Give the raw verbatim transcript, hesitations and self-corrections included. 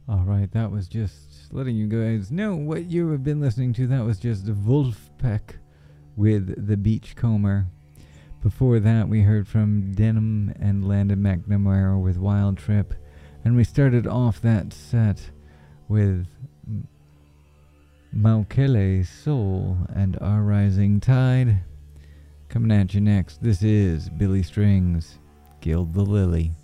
Alright, that was just letting you guys know what you have been listening to. That was just Wolfpack with The Beachcomber. Before that, we heard from Denim and Landon McNamara with Wild Trip. And we started off that set with Maukele Soul and Our Rising Tide. Coming at you next, this is Billy Strings, Gild the Lily.